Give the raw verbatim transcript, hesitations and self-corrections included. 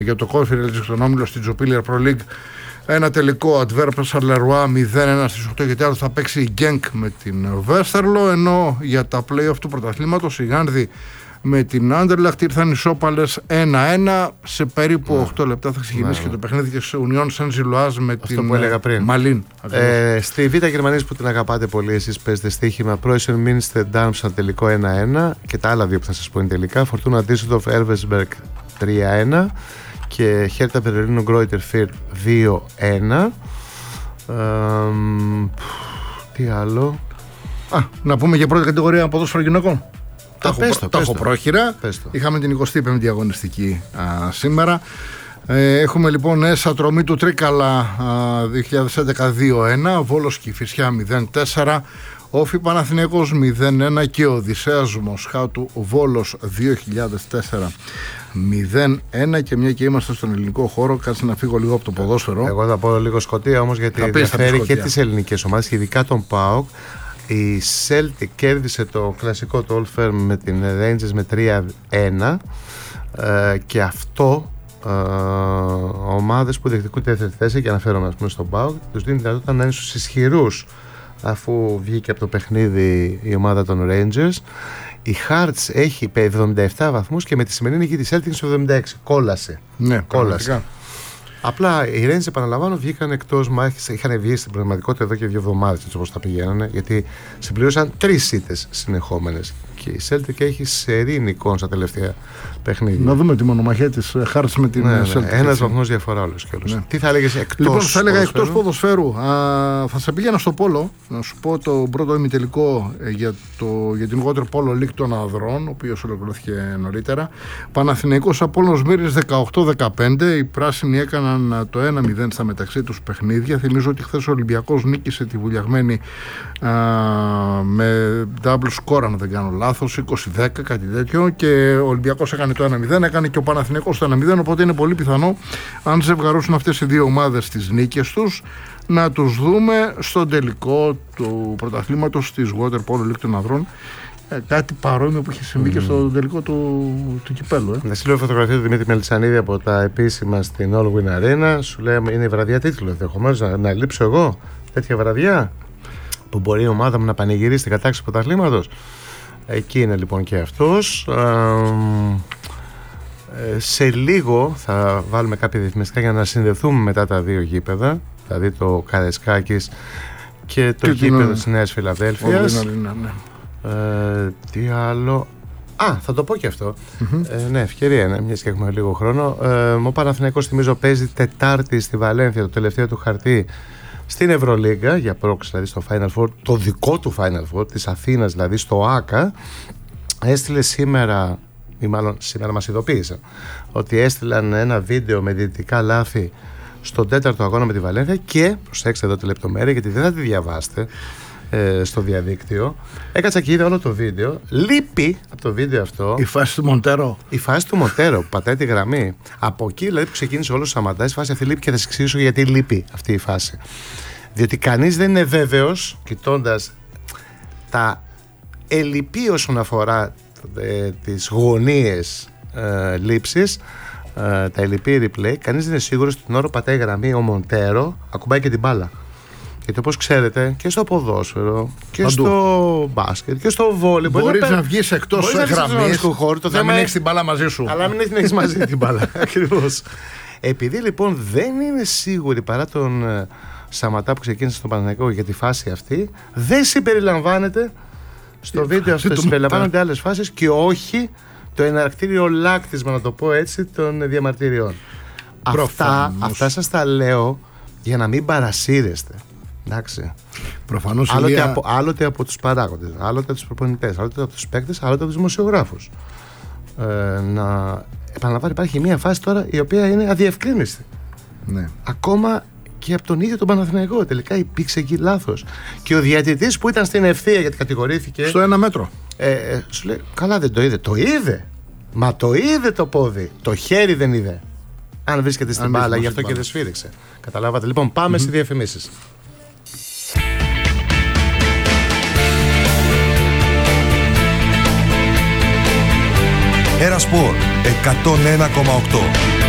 Για το Conference στον όμιλο στην Jupiler Pro League. Ένα τελικό Adverb Charleroi μηδέν ένα στις οκτώ και τέταρτο θα παίξει η Genk με την Βέστερλο, ενώ για τα play-off του πρωταθλήματος η Γάνδη με την Anderlecht ήρθαν ισόπαλες ένα ένα. Σε περίπου yeah. οκτώ λεπτά θα ξεκινήσει yeah. και το παιχνίδι της Union Saint-Gilloise με αυτό την Μαλίν. Ε, στη Β' Γερμανίας που την αγαπάτε πολύ, εσείς παίζετε στοίχημα Preußen Münster Darmstadt τελικό ένα ένα και τα άλλα δύο που θα σας πω είναι τελικά. Fortuna Düsseldorf Elversberg τρία ένα και Hertha Berlin Greuther Fürth δύο ένα. Ε, τι άλλο? Α, να πούμε για πρώτη κατηγορία ποδόσφαιρο γυναικών. Τα έχω, πες το, τα πες έχω το. πρόχειρα. Πες το. Είχαμε την εικοστή πέμπτη αγωνιστική α, σήμερα. Ε, έχουμε λοιπόν ΕΣΑ Τρομή του Τρίκαλα α, δύο χιλιάδες έντεκα δύο ένα, Βόλος Κηφισιά μηδέν τέσσερα, Όφι Παναθηναίκος μηδέν ένα και Οδυσσέας Μοσχάτου Βόλος δύο χιλιάδες τέσσερα μηδέν ένα. Και μια και είμαστε στον ελληνικό χώρο, κάτσε να φύγω λίγο από το ποδόσφαιρο. Εγώ θα πω λίγο Σκωτία όμως, γιατί ενδιαφέρει και τις ελληνικές ομάδες, ειδικά τον ΠΑΟΚ. Η Celtic κέρδισε το κλασικό το Old Firm με την Rangers με τρία ένα ε, και αυτό ε, ομάδες που διεκδικούν τη δεύτερη θέση, και αναφέρομαι ας πούμε στον ΠΑΟΚ, τους δίνει δυνατότητα να είναι στους ισχυρούς αφού βγήκε από το παιχνίδι η ομάδα των Rangers. Η Hearts έχει εβδομήντα επτά βαθμούς και με τη σημερινή νίκη της Celtic στο εβδομήντα έξι. Κόλασε. Ναι, κόλασε. Απλά οι Rangers, επαναλαμβάνω, βγήκαν εκτός μάχης. Είχαν βγει στην πραγματικότητα εδώ και δύο εβδομάδες, έτσι όπως τα πηγαίνανε, γιατί συμπλήρωσαν τρεις ήττες συνεχόμενες. Και η Celtic έχει σερί νικών στα τελευταία παιχνίδια. Να δούμε τη μονομαχία της Hearts με την ναι, Celtic. Ναι, ένας βαθμός διαφορά όλος και όλος. Ναι. Τι θα έλεγες εκτός Λοιπόν, θα έλεγα ποδοσφαίρου? εκτός ποδοσφαίρου. Α, θα σε πήγαινα στο πόλο, να σου πω το πρώτο ημιτελικό για, το, για την Water Polo League των Ανδρών, ο οποίος ολοκληρώθηκε νωρίτερα. Παναθηναϊκός Απόλλωνας Μύρης δεκαοκτώ δεκαπέντε. Οι πράσινοι έκαναν το ένα μηδέν στα μεταξύ τους παιχνίδια. Θυμίζω ότι χθες ο Ολυμπιακός νίκησε τη Βουλιαγμένη α, με double score, αν δεν κάνω λάθος, είκοσι δέκα, κάτι τέτοιο. Και ο Ολυμπιακός έκανε το ένα μηδέν, έκανε και ο Παναθηναϊκός το ένα μηδέν. Οπότε είναι πολύ πιθανό, αν ζευγαρώσουν αυτές οι δύο ομάδες τις νίκες τους, να τους δούμε στον τελικό του πρωταθλήματος της Water Polo League των Ανδρών. Ε, κάτι παρόμοιο που είχε συμβεί mm. και στο τελικό του, του κυπέλου. Ε. Να στείλω φωτογραφία του Δημήτρη Μελισσανίδη από τα επίσημα στην All Win Arena. Σου λέει είναι η βραδιά τίτλου. Ενδεχομένως να, να λείψω εγώ τέτοια βραδιά που μπορεί η ομάδα μου να πανηγυρίσει την κατάκτηση του πρωταθλήματος. Εκεί είναι λοιπόν και αυτός. Ε, σε λίγο θα βάλουμε κάποια διαφημιστικά για να συνδεθούμε μετά τα δύο γήπεδα, δηλαδή το Καρεσκάκης και το και γήπεδο την... της Νέας Φιλαδέλφειας. Ναι. Ε, τι άλλο? Α, θα το πω και αυτό. Mm-hmm. Ε, ναι, ευκαιρία είναι, μιας και έχουμε λίγο χρόνο. Ε, ο Παναθηναϊκός, θυμίζω, παίζει Τετάρτη στη Βαλένθια, το τελευταίο του χαρτί στην Ευρωλίγκα για πρόκληση, δηλαδή στο Final Four, το δικό του Final Four της Αθήνας, δηλαδή στο ΆΚΑ. Έστειλε σήμερα, ή μάλλον σήμερα μας ειδοποίησαν, ότι έστειλαν ένα βίντεο με διαιτητικά λάθη στον τέταρτο αγώνα με τη Βαλένθια και, προσέξτε εδώ τη λεπτομέρεια γιατί δεν θα τη διαβάσετε ε, στο διαδίκτυο. Έκατσα και είδα όλο το βίντεο. Λείπει από το βίντεο αυτό η φάση του Μοντέρο. Η φάση του Μοντέρο που πατάει τη γραμμή. Από εκεί δηλαδή που ξεκίνησε όλο ο Σαματάς, η φάση αυτή λείπει και θα σας εξηγήσω γιατί λείπει αυτή η φάση. Διότι κανείς δεν είναι βέβαιος, κοιτώντας τα ελλειπή όσον αφορά ε, τις γωνίες ε, λήψης, ε, τα ελλειπή replay, κανείς δεν είναι σίγουρος ότι την ώρα που πατάει γραμμή ο Μοντέρο ακουμπάει και την μπάλα. Γιατί όπως ξέρετε και στο ποδόσφαιρο και Παντού. στο μπάσκετ και στο βόλεϊ μπορείς να, να βγεις εκτός γραμμής χώρου, το να θέμα μην έχεις την μπάλα μαζί σου, αλλά μην έχεις μαζί την μπάλα. Ακριβώς. Επειδή λοιπόν δεν είναι σίγουροι, παρά τον ε, Σαματά που ξεκίνησε στον Παναθηναϊκό για τη φάση αυτή, δεν συμπεριλαμβάνεται στο βίντεο αυτό. Συμπεριλαμβάνονται άλλες φάσεις και όχι το εναρκτήριο λάκτισμα, να το πω έτσι, των διαμαρτυριών. Αυτά, αυτά σας τα λέω για να μην παρασύρεστε. Εντάξει. Προφανώς άλλοτε, ηλία... από, άλλοτε από τους παράγοντες, άλλοτε από τους προπονητές, άλλοτε από τους παίκτες, άλλοτε από τους δημοσιογράφους. Ε, να επαναλαμβάνω, υπάρχει μια φάση τώρα η οποία είναι αδιευκρίνηστη. Ναι. Ακόμα και από τον ίδιο τον Παναθηναϊκό. Τελικά υπήρξε εκεί λάθος. Και ο διαιτητής που ήταν στην ευθεία γιατί κατηγορήθηκε. Στο ένα μέτρο. Ε, ε, σου λέει, καλά δεν το είδε. Το είδε. Μα το είδε το πόδι. Το χέρι δεν είδε. Αν βρίσκεται στην μπάλα, γι' αυτό και δεν σφύριξε. Καταλάβατε. Λοιπόν, πάμε mm-hmm. στις διαφημίσεις. Ένα Σπορ εκατόν ένα κόμμα οκτώ.